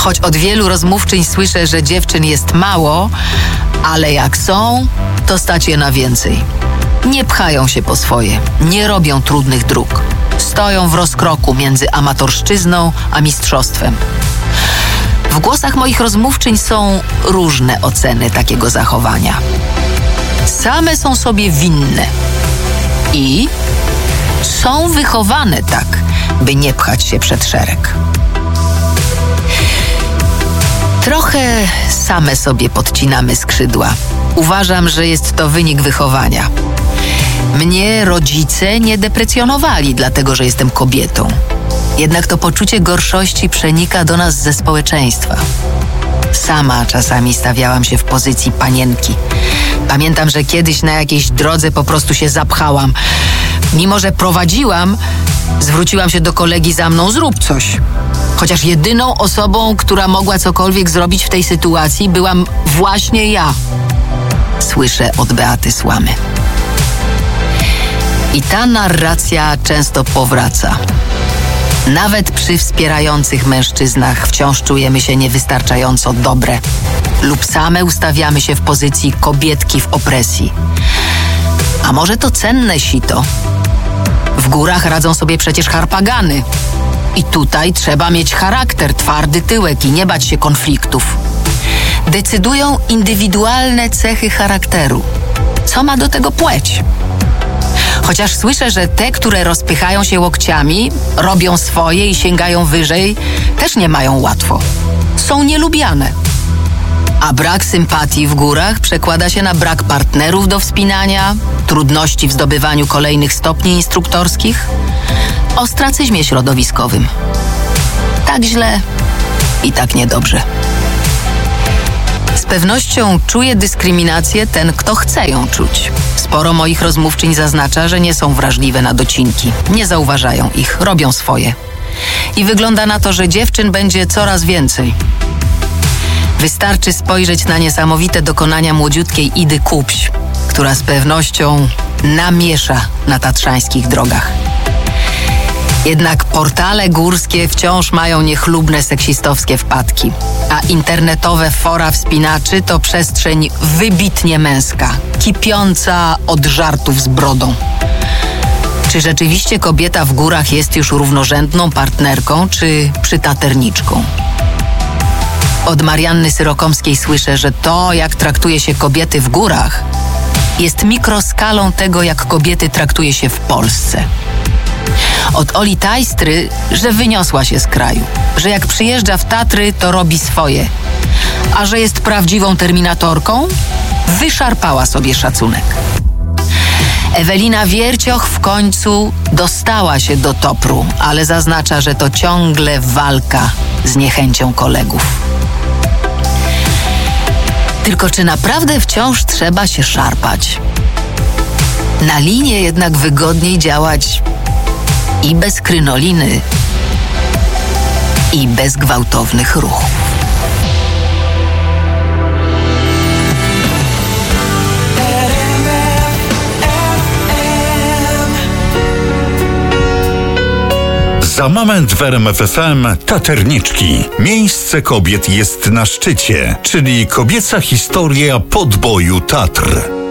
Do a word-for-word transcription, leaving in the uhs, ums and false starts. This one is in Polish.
Choć od wielu rozmówczyń słyszę, że dziewczyn jest mało, ale jak są, to stać je na więcej. Nie pchają się po swoje, nie robią trudnych dróg. Stoją w rozkroku między amatorszczyzną a mistrzostwem. W głosach moich rozmówczyń są różne oceny takiego zachowania. Same są sobie winne i są wychowane tak, by nie pchać się przed szereg. Trochę same sobie podcinamy skrzydła. Uważam, że jest to wynik wychowania. Mnie rodzice nie deprecjonowali, dlatego że jestem kobietą. Jednak to poczucie gorszości przenika do nas ze społeczeństwa. Sama czasami stawiałam się w pozycji panienki. Pamiętam, że kiedyś na jakiejś drodze po prostu się zapchałam. Mimo że prowadziłam, zwróciłam się do kolegi: za mną zrób coś. Chociaż jedyną osobą, która mogła cokolwiek zrobić w tej sytuacji, byłam właśnie ja. Słyszę od Beaty Słamy. I ta narracja często powraca. Nawet przy wspierających mężczyznach wciąż czujemy się niewystarczająco dobre lub same ustawiamy się w pozycji kobietki w opresji. A może to cenne sito? W górach radzą sobie przecież harpagany. I tutaj trzeba mieć charakter, twardy tyłek i nie bać się konfliktów. Decydują indywidualne cechy charakteru. Co ma do tego płeć? Chociaż słyszę, że te, które rozpychają się łokciami, robią swoje i sięgają wyżej, też nie mają łatwo. Są nielubiane. A brak sympatii w górach przekłada się na brak partnerów do wspinania, trudności w zdobywaniu kolejnych stopni instruktorskich, ostracyzmie środowiskowym. Tak źle i tak niedobrze. Z pewnością czuje dyskryminację ten, kto chce ją czuć. Sporo moich rozmówczyń zaznacza, że nie są wrażliwe na docinki. Nie zauważają ich, robią swoje. I wygląda na to, że dziewczyn będzie coraz więcej. Wystarczy spojrzeć na niesamowite dokonania młodziutkiej Idy Kupś, która z pewnością namiesza na tatrzańskich drogach. Jednak portale górskie wciąż mają niechlubne seksistowskie wpadki, a internetowe fora wspinaczy to przestrzeń wybitnie męska, kipiąca od żartów z brodą. Czy rzeczywiście kobieta w górach jest już równorzędną partnerką, czy przytaterniczką? Od Marianny Syrokomskiej słyszę, że to, jak traktuje się kobiety w górach, jest mikroskalą tego, jak kobiety traktuje się w Polsce. Od Oli Tajstry, że wyniosła się z kraju, że jak przyjeżdża w Tatry, to robi swoje, a że jest prawdziwą terminatorką, wyszarpała sobie szacunek. Ewelina Wiercioch w końcu dostała się do topru, ale zaznacza, że to ciągle walka z niechęcią kolegów. Tylko czy naprawdę wciąż trzeba się szarpać? Na linie jednak wygodniej działać i bez krynoliny, i bez gwałtownych ruchów. Za moment w R M F F M Taterniczki. Miejsce kobiet jest na szczycie, czyli kobieca historia podboju Tatr.